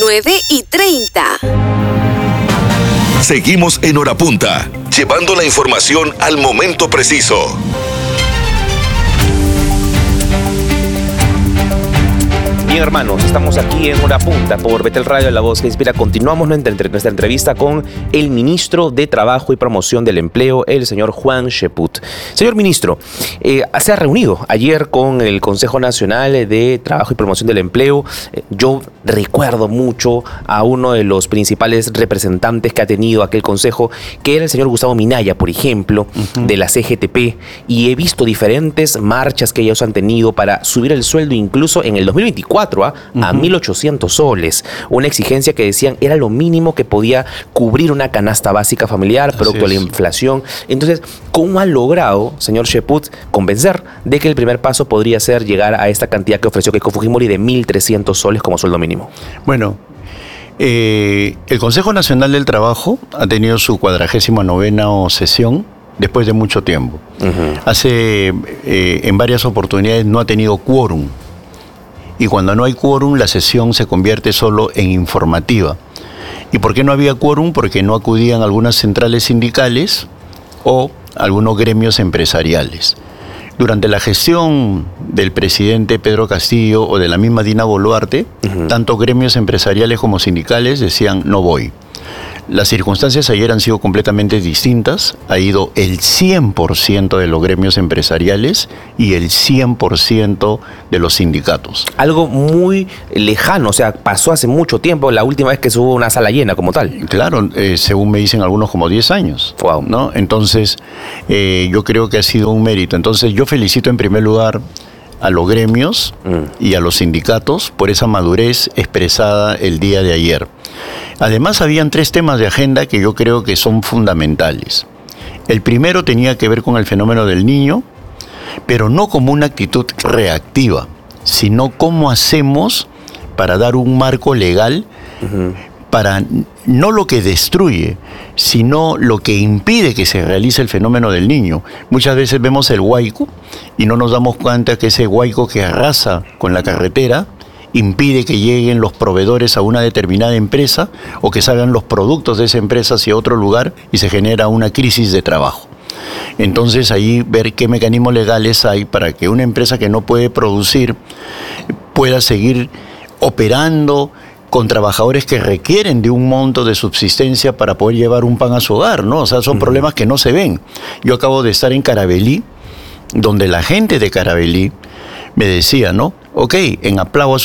9:30. Seguimos en Hora Punta, llevando la información al momento preciso. Bien, hermanos, estamos aquí en Hora Punta por Betel Radio, la voz que inspira. Continuamos nuestra entrevista con el ministro de Trabajo y Promoción del Empleo, el señor Juan Cheput. Señor ministro, se ha reunido ayer con el Consejo Nacional de Trabajo y Promoción del Empleo. Yo recuerdo mucho a uno de los principales representantes que ha tenido aquel consejo, que era el señor Gustavo Minaya, por ejemplo, de la CGTP, y he visto diferentes marchas que ellos han tenido para subir el sueldo, incluso en el 2024, a 1.800 soles, una exigencia que decían era lo mínimo que podía cubrir una canasta básica familiar producto de la inflación. Entonces, ¿cómo ha logrado, señor Cheput, convencer de que el primer paso podría ser llegar a esta cantidad que ofreció Keiko Fujimori de 1.300 soles como sueldo mínimo? Bueno, el Consejo Nacional del Trabajo ha tenido su 49ª sesión después de mucho tiempo. En varias oportunidades no ha tenido quórum. Y cuando no hay quórum, la sesión se convierte solo en informativa. ¿Y por qué no había quórum? Porque no acudían algunas centrales sindicales o algunos gremios empresariales. Durante la gestión del presidente Pedro Castillo o de la misma Dina Boluarte, tanto gremios empresariales como sindicales decían no voy. Las circunstancias ayer han sido completamente distintas. Ha ido el 100% de los gremios empresariales y el 100% de los sindicatos. Algo muy lejano, o sea, pasó hace mucho tiempo, la última vez que se hubo una sala llena como tal. Claro, según me dicen algunos, como 10 años. Wow. ¿No? Entonces, yo creo que ha sido un mérito. Entonces, yo felicito en primer lugar a los gremios y a los sindicatos por esa madurez expresada el día de ayer. Además, habían 3 temas de agenda que yo creo que son fundamentales. El primero tenía que ver con el fenómeno del niño, pero no como una actitud reactiva, sino cómo hacemos para dar un marco legal para no lo que destruye, sino lo que impide que se realice el fenómeno del niño. Muchas veces vemos el huaico y no nos damos cuenta que ese huaico que arrasa con la carretera impide que lleguen los proveedores a una determinada empresa o que salgan los productos de esa empresa hacia otro lugar y se genera una crisis de trabajo. Entonces ahí ver qué mecanismos legales hay para que una empresa que no puede producir pueda seguir operando con trabajadores que requieren de un monto de subsistencia para poder llevar un pan a su hogar, ¿no? O sea, son problemas que no se ven. Yo acabo de estar en Caravelí, donde la gente de Caravelí me decía, ¿no? Ok, en Aplao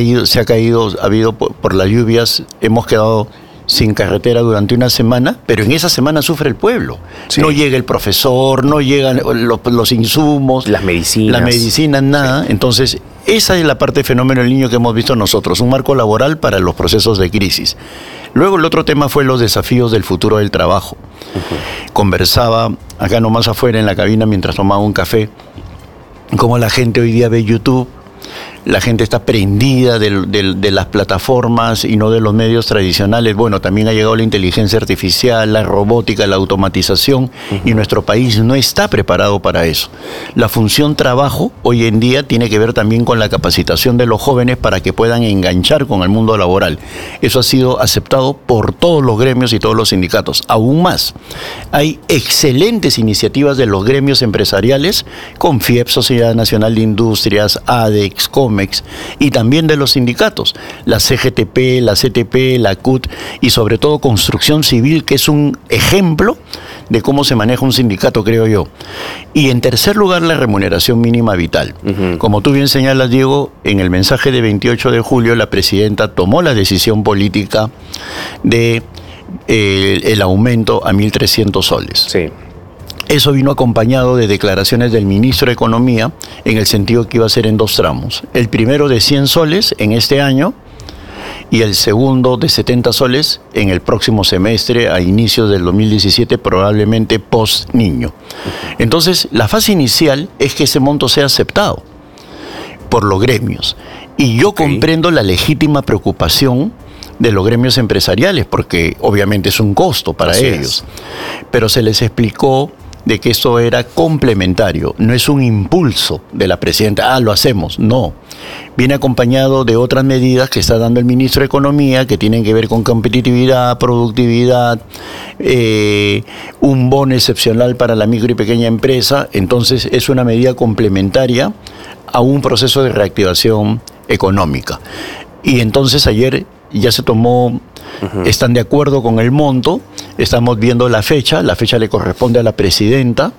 ha habido por las lluvias, hemos quedado sin carretera durante una semana, pero en esa semana sufre el pueblo. Sí. No llega el profesor, no llegan los insumos, las medicinas, nada. Sí. Entonces, esa es la parte de fenómeno del niño que hemos visto nosotros, un marco laboral para los procesos de crisis. Luego el otro tema fue los desafíos del futuro del trabajo. Conversaba acá nomás afuera en la cabina mientras tomaba un café, cómo la gente hoy día ve YouTube. La gente está prendida de las plataformas y no de los medios tradicionales. Bueno, también ha llegado la inteligencia artificial, la robótica, la automatización, y nuestro país no está preparado para eso. La función trabajo hoy en día tiene que ver también con la capacitación de los jóvenes para que puedan enganchar con el mundo laboral. Eso ha sido aceptado por todos los gremios y todos los sindicatos. Aún más, hay excelentes iniciativas de los gremios empresariales con FIEP, Sociedad Nacional de Industrias, ADEX, COMEX, y también de los sindicatos, la CGTP, la CTP, la CUT y sobre todo Construcción Civil, que es un ejemplo de cómo se maneja un sindicato, creo yo. Y en tercer lugar, la remuneración mínima vital. Como tú bien señalas, Diego, en el mensaje de 28 de julio la presidenta tomó la decisión política de el aumento a 1.300 soles. Sí. Eso vino acompañado de declaraciones del ministro de Economía en el sentido que iba a ser en 2 tramos. El primero de 100 soles en este año y el segundo de 70 soles en el próximo semestre, a inicios del 2017, probablemente post niño. Entonces, la fase inicial es que ese monto sea aceptado por los gremios. Y yo comprendo la legítima preocupación de los gremios empresariales, porque obviamente es un costo para ellos. Pero se les explicó de que esto era complementario, no es un impulso de la presidenta, lo hacemos, no. Viene acompañado de otras medidas que está dando el ministro de Economía que tienen que ver con competitividad, productividad, un bono excepcional para la micro y pequeña empresa. Entonces es una medida complementaria a un proceso de reactivación económica. Y entonces ayer ya se tomó, están de acuerdo con el monto, estamos viendo la fecha le corresponde a la presidenta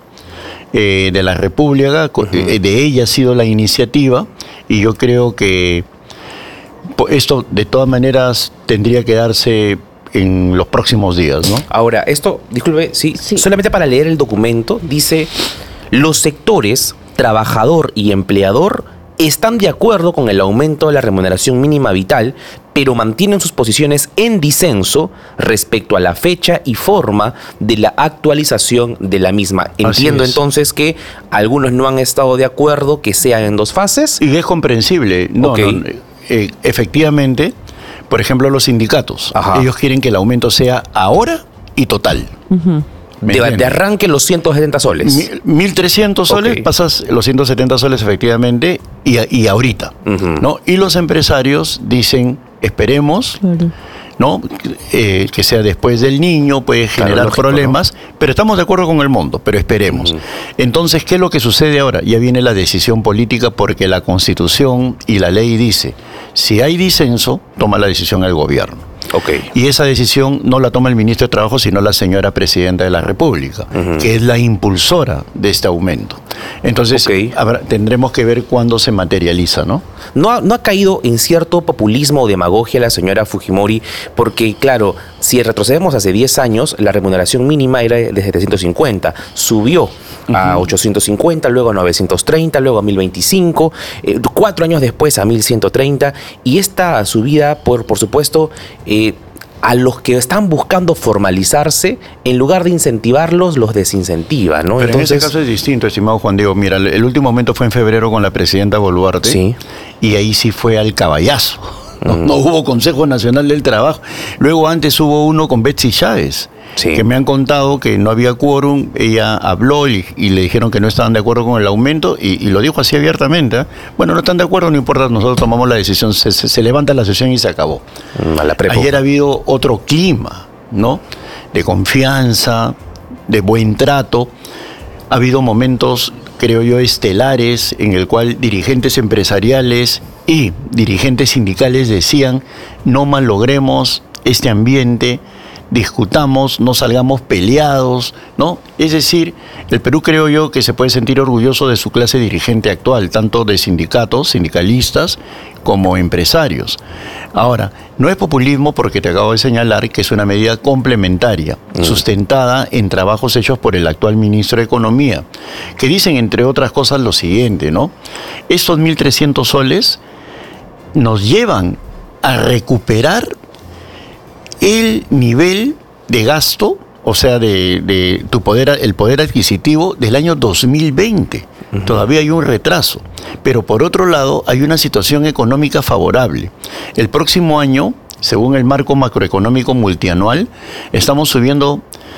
de la República, de ella ha sido la iniciativa, y yo creo que esto de todas maneras tendría que darse en los próximos días, ¿no? Ahora, esto, disculpe, sí, solamente para leer el documento, dice: los sectores trabajador y empleador están de acuerdo con el aumento de la remuneración mínima vital, pero mantienen sus posiciones en disenso respecto a la fecha y forma de la actualización de la misma. Entiendo entonces que algunos no han estado de acuerdo que sean en 2 fases. Y es comprensible. Efectivamente, por ejemplo, los sindicatos, ellos quieren que el aumento sea ahora y total. De arranque los 170 soles. 1.300 soles, pasas los 170 soles efectivamente y ahorita, ¿no? Y los empresarios dicen, esperemos, ¿no? Que sea después del niño, puede generar problemas, ¿no? Pero estamos de acuerdo con el monto, pero esperemos. Entonces, ¿qué es lo que sucede ahora? Ya viene la decisión política, porque la Constitución y la ley dice, si hay disenso, toma la decisión el gobierno. Y esa decisión no la toma el ministro de Trabajo, sino la señora presidenta de la República, que es la impulsora de este aumento. Entonces, tendremos que ver cuándo se materializa, ¿no? ¿No ha caído en cierto populismo o demagogia la señora Fujimori? Porque, claro, si retrocedemos hace 10 años, la remuneración mínima era de 750, subió a 850, luego a 930, luego a 1025, 4 años después a 1130, y esta subida, por supuesto, a los que están buscando formalizarse, en lugar de incentivarlos, los desincentiva, ¿no? Pero entonces, en este caso es distinto, estimado Juan Diego. Mira, el último momento fue en febrero con la presidenta Boluarte, y ahí sí fue al caballazo. No hubo Consejo Nacional del Trabajo. Luego antes hubo uno con Betsy Chávez, que me han contado que no había quórum. Ella habló y le dijeron que no estaban de acuerdo con el aumento, y lo dijo así abiertamente, ¿eh? Bueno, no están de acuerdo, no importa, nosotros tomamos la decisión, se levanta la sesión y se acabó. Ayer ha habido otro clima, ¿no? De confianza, de buen trato. Ha habido momentos, creo yo, estelares, en el cual dirigentes empresariales y dirigentes sindicales decían, no malogremos este ambiente, discutamos, no salgamos peleados, ¿no? Es decir, el Perú, creo yo, que se puede sentir orgulloso de su clase dirigente actual, tanto de sindicatos, sindicalistas, como empresarios. Ahora, no es populismo, porque te acabo de señalar que es una medida complementaria, sustentada en trabajos hechos por el actual ministro de Economía, que dicen, entre otras cosas, lo siguiente, ¿no? Estos 1.300 soles nos llevan a recuperar el nivel de gasto, o sea, de el poder adquisitivo del año 2020. Todavía hay un retraso. Pero por otro lado, hay una situación económica favorable. El próximo año, según el marco macroeconómico multianual, estamos subiendo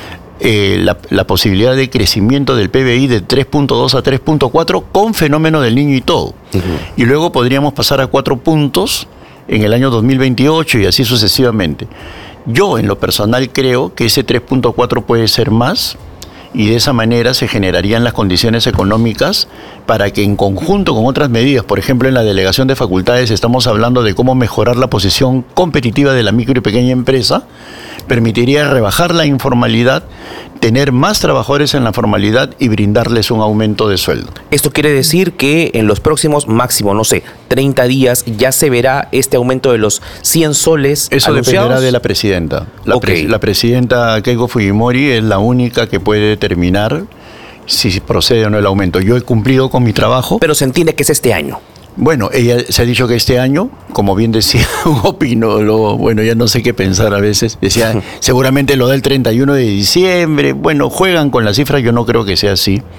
la posibilidad de crecimiento del PBI de 3.2 a 3.4 con fenómeno del Niño y todo. Y luego podríamos pasar a 4 puntos en el año 2028 y así sucesivamente. Yo, en lo personal, creo que ese 3.4 puede ser más, y de esa manera se generarían las condiciones económicas para que, en conjunto con otras medidas, por ejemplo, en la delegación de facultades estamos hablando de cómo mejorar la posición competitiva de la micro y pequeña empresa, permitiría rebajar la informalidad, tener más trabajadores en la formalidad y brindarles un aumento de sueldo. Esto quiere decir que en los próximos, máximo, 30 días, ya se verá este aumento de los 100 soles Eso anunciados. Dependerá de la presidenta. La presidenta Keiko Fujimori es la única que puede determinar si procede o no el aumento. Yo he cumplido con mi trabajo. Pero se entiende que es este año. Bueno, ella se ha dicho que este año, como bien decía un opinólogo, bueno, ya no sé qué pensar a veces, decía, seguramente lo da el 31 de diciembre, bueno, juegan con las cifras, yo no creo que sea así.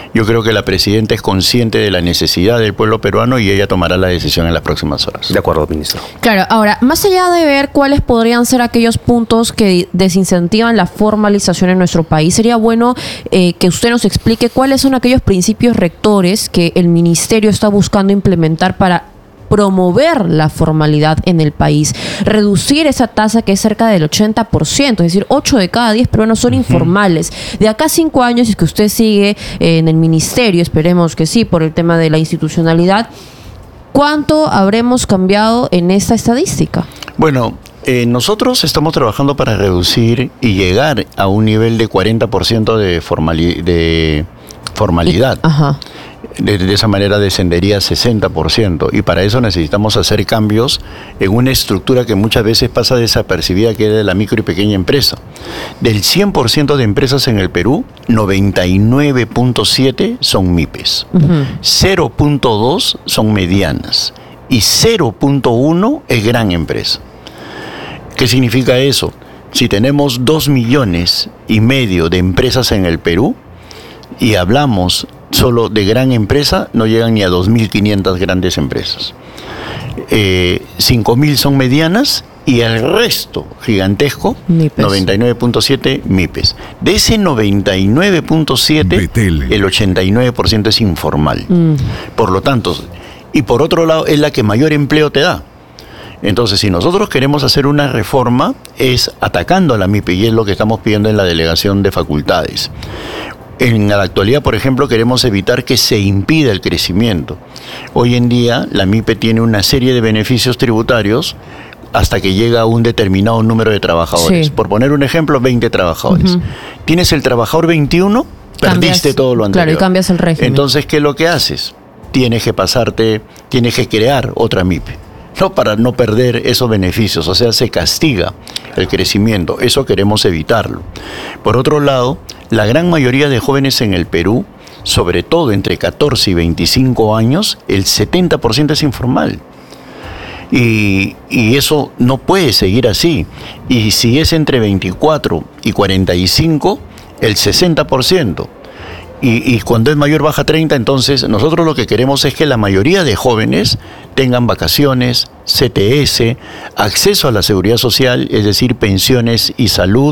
Yo creo que la presidenta es consciente de la necesidad del pueblo peruano y ella tomará la decisión en las próximas horas. De acuerdo, ministro. Claro, ahora, más allá de ver cuáles podrían ser aquellos puntos que desincentivan la formalización en nuestro país, sería bueno que usted nos explique cuáles son aquellos principios rectores que el ministerio está buscando implementar para promover la formalidad en el país, reducir esa tasa que es cerca del 80%, es decir, 8 de cada 10 peruanos son informales. De acá a 5 años, si es que usted sigue en el ministerio, esperemos que sí, por el tema de la institucionalidad, ¿cuánto habremos cambiado en esta estadística? Bueno, nosotros estamos trabajando para reducir y llegar a un nivel de 40% de formalidad. Ajá. De esa manera descendería a 60%, y para eso necesitamos hacer cambios en una estructura que muchas veces pasa desapercibida, que es de la micro y pequeña empresa. Del 100% de empresas en el Perú, 99.7 son MIPES, 0.2 son medianas y 0.1 es gran empresa. ¿Qué significa eso? Si tenemos 2,5 millones de empresas en el Perú y hablamos solo de gran empresa, no llegan ni a 2.500 grandes empresas. 5.000 son medianas y el resto gigantesco, MIPES. 99.7 MIPES. De ese 99.7, el 89% es informal. Por lo tanto, y por otro lado, es la que mayor empleo te da. Entonces, si nosotros queremos hacer una reforma, es atacando a la MIPE, y es lo que estamos pidiendo en la delegación de facultades. En la actualidad, por ejemplo, queremos evitar que se impida el crecimiento. Hoy en día, la MIPE tiene una serie de beneficios tributarios hasta que llega a un determinado número de trabajadores. Sí. Por poner un ejemplo, 20 trabajadores. Tienes el trabajador 21, perdiste todo lo anterior. Claro, y cambias el régimen. Entonces, ¿qué es lo que haces? Tienes que crear otra MIPE, no, para no perder esos beneficios. O sea, se castiga el crecimiento. Eso queremos evitarlo. Por otro lado, la gran mayoría de jóvenes en el Perú, sobre todo entre 14 y 25 años, el 70% es informal. Y eso no puede seguir así. Y si es entre 24 y 45, el 60%. Y cuando es mayor baja 30, entonces nosotros lo que queremos es que la mayoría de jóvenes tengan vacaciones, CTS, acceso a la seguridad social, es decir, pensiones y salud,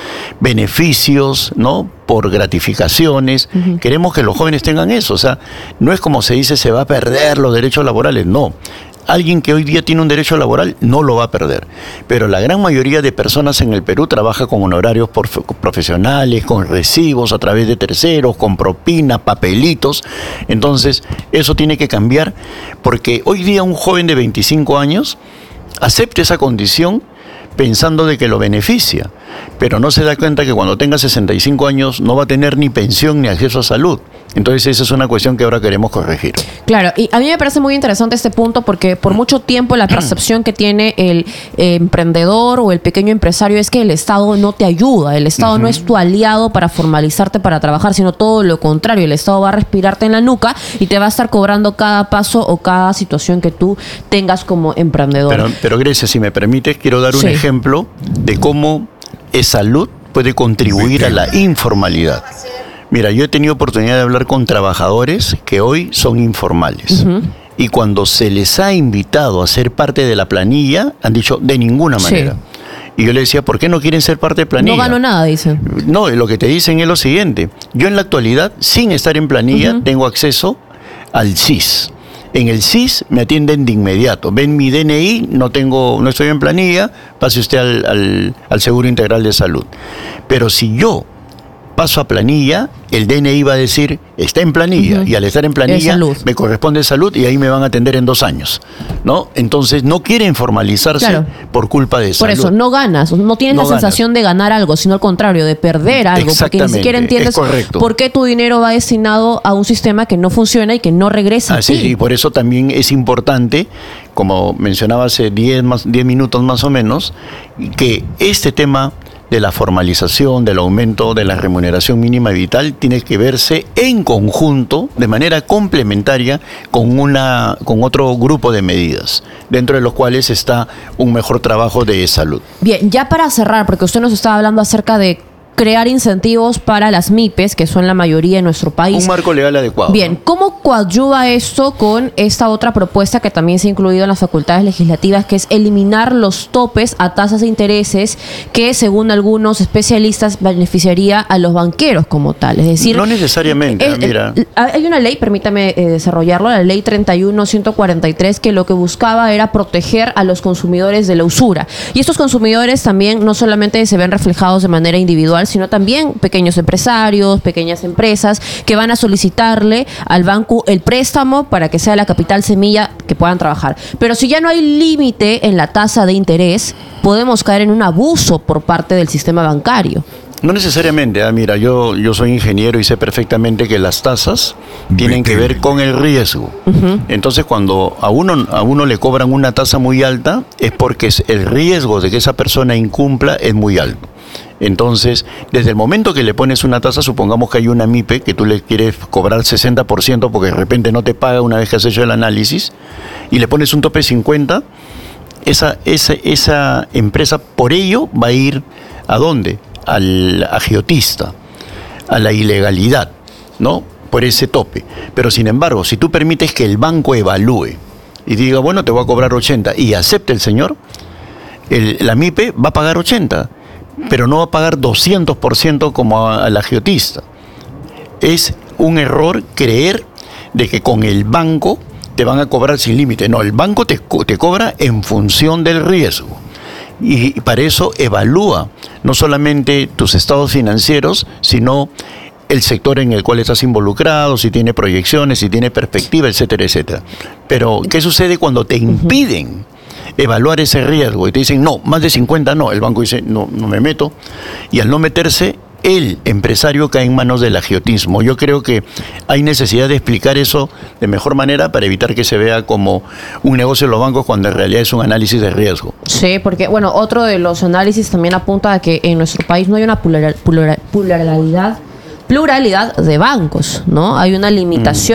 beneficios, ¿no?, por gratificaciones. Queremos que los jóvenes tengan eso. O sea, no es como se dice, se va a perder los derechos laborales. No. Alguien que hoy día tiene un derecho laboral no lo va a perder. Pero la gran mayoría de personas en el Perú trabaja con honorarios profesionales, con recibos a través de terceros, con propina, papelitos. Entonces, eso tiene que cambiar, porque hoy día un joven de 25 años acepta esa condición pensando de que lo beneficia, pero no se da cuenta que cuando tenga 65 años no va a tener ni pensión ni acceso a salud. Entonces esa es una cuestión que ahora queremos corregir. Claro, y a mí me parece muy interesante este punto, porque por mucho tiempo la percepción que tiene el emprendedor o el pequeño empresario es que el Estado no te ayuda, el Estado no es tu aliado para formalizarte, para trabajar, sino todo lo contrario. El Estado va a respirarte en la nuca y te va a estar cobrando cada paso o cada situación que tú tengas como emprendedor. Pero Grecia, si me permites, quiero dar un ejemplo de cómo salud puede contribuir a la informalidad. Mira, yo he tenido oportunidad de hablar con trabajadores que hoy son informales. Y cuando se les ha invitado a ser parte de la planilla, han dicho de ninguna manera. Y yo le decía, ¿por qué no quieren ser parte de planilla? No gano nada, dicen. No, lo que te dicen es lo siguiente. Yo en la actualidad, sin estar en planilla, tengo acceso al SIS. En el SIS me atienden de inmediato. Ven mi DNI, no estoy en planilla, pase usted al Seguro Integral de Salud. Pero si yo paso a planilla, el DNI va a decir, está en planilla, y al estar en planilla me corresponde salud y ahí me van a atender en 2 años, ¿no? Entonces no quieren formalizarse por culpa de salud. Por eso no ganas, no tienes la sensación de ganar algo, sino al contrario, de perder algo, porque ni siquiera entiendes por qué tu dinero va destinado a un sistema que no funciona y que no regresa. Así, y por eso también es importante, como mencionaba hace 10 minutos más o menos, que este tema de la formalización, del aumento de la remuneración mínima vital, tiene que verse en conjunto, de manera complementaria, con otro grupo de medidas, dentro de los cuales está un mejor trabajo de salud. Bien, ya para cerrar, porque usted nos estaba hablando acerca de crear incentivos para las MIPES, que son la mayoría en nuestro país. Un marco legal adecuado. Bien, ¿no? ¿cómo coadyuva esto con esta otra propuesta que también se ha incluido en las facultades legislativas, que es eliminar los topes a tasas de intereses que, según algunos especialistas, beneficiaría a los banqueros como tal? Es decir, no necesariamente, mira. Hay una ley, permítame desarrollarlo, la ley 31-143, que lo que buscaba era proteger a los consumidores de la usura. Y estos consumidores también no solamente se ven reflejados de manera individual, sino también pequeños empresarios, pequeñas empresas que van a solicitarle al banco el préstamo para que sea la capital semilla que puedan trabajar. Pero si ya no hay límite en la tasa de interés, podemos caer en un abuso por parte del sistema bancario. No necesariamente, mira, yo soy ingeniero y sé perfectamente que las tasas tienen que ver con el riesgo. Entonces, cuando a uno le cobran una tasa muy alta, es porque el riesgo de que esa persona incumpla es muy alto. Entonces, desde el momento que le pones una tasa, supongamos que hay una MIPE que tú le quieres cobrar 60% porque de repente no te paga una vez que has hecho el análisis, y le pones un tope 50%, esa empresa por ello va a ir ¿a dónde? Al agiotista, a la ilegalidad, ¿no? Por ese tope. Pero sin embargo, si tú permites que el banco evalúe y diga, bueno, te voy a cobrar 80 y acepte el señor, la MIPE va a pagar 80, pero no va a pagar 200% como al agiotista. Es un error creer de que con el banco te van a cobrar sin límite. No, el banco te cobra en función del riesgo. Y para eso evalúa no solamente tus estados financieros, sino el sector en el cual estás involucrado, si tiene proyecciones, si tiene perspectiva, etcétera, etcétera. Pero, ¿qué sucede cuando te impiden evaluar ese riesgo y te dicen, no, más de 50 no? El banco dice, no me meto. Y al no meterse, el empresario cae en manos del agiotismo. Yo creo que hay necesidad de explicar eso de mejor manera para evitar que se vea como un negocio en los bancos cuando en realidad es un análisis de riesgo. Sí, porque, bueno, otro de los análisis también apunta a que en nuestro país no hay una pluralidad de bancos, ¿no? Hay una limitación